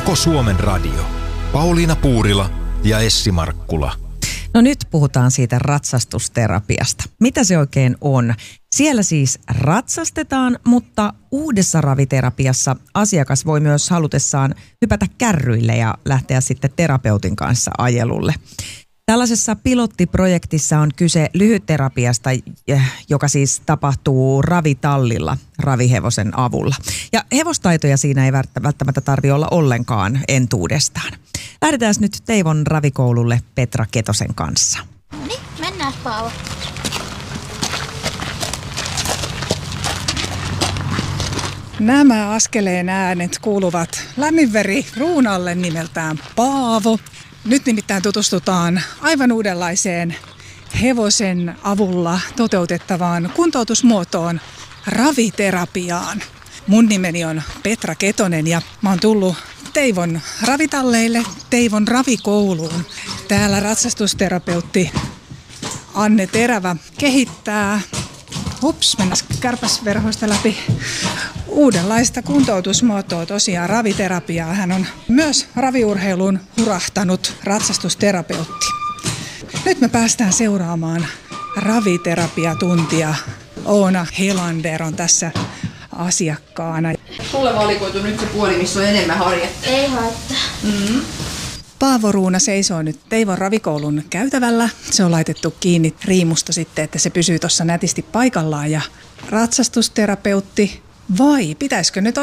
Koko Suomen radio. Pauliina Puurila ja Essi Markkula. No nyt puhutaan siitä ratsastusterapiasta. Mitä se oikein on? Siellä siis ratsastetaan, mutta uudessa raviterapiassa asiakas voi myös halutessaan hypätä kärryille ja lähteä sitten terapeutin kanssa ajelulle. Tällaisessa pilottiprojektissa on kyse lyhytterapiasta, joka siis tapahtuu ravitallilla ravihevosen avulla. Ja hevostaitoja siinä ei välttämättä tarvitse olla ollenkaan entuudestaan. Lähdetään nyt Teivon ravikoululle Petra Ketosen kanssa. No niin, mennään Paavo. Nämä askeleen äänet kuuluvat lämminveri Ruunalle nimeltään Paavo. Nyt nimittäin tutustutaan aivan uudenlaiseen hevosen avulla toteutettavaan kuntoutusmuotoon, raviterapiaan. Mun nimeni on Petra Ketonen ja mä oon tullut Teivon ravitalleille, Teivon ravikouluun. Täällä ratsastusterapeutti Anne Terävä kehittää, mennään kärpäsverhoista läpi, uudenlaista kuntoutusmuotoa, tosiaan raviterapiaa. Hän on myös raviurheiluun hurahtanut ratsastusterapeutti. Nyt me päästään seuraamaan raviterapiatuntia. Oona Helander on tässä asiakkaana. Sulle valikoitu nyt se puoli, missä on enemmän harjetta. Ei haittaa. Paavo Ruuna seisoo nyt Teivon ravikoulun käytävällä. Se on laitettu kiinni riimusta sitten, että se pysyy tuossa nätisti paikallaan. Ja ratsastusterapeutti, vai pitäisikö nyt